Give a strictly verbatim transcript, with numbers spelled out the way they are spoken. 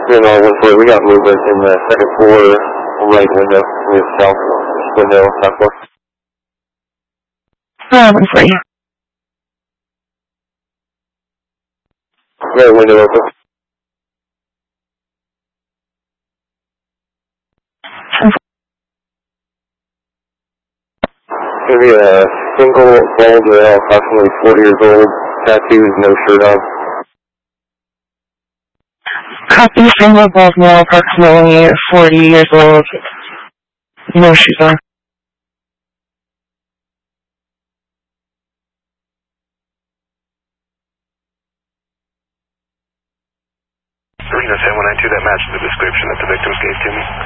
You know, one floor, we got movement in the second floor, right window, we have south window, south floor. Uh, one for you. Right window open. Gonna be a single bald male, approximately forty years old, tattoos, no shirt on. Copy, single bald male, approximately forty years old. No shoes on. Reno seven one nine two, that matched the description that the victims gave to me.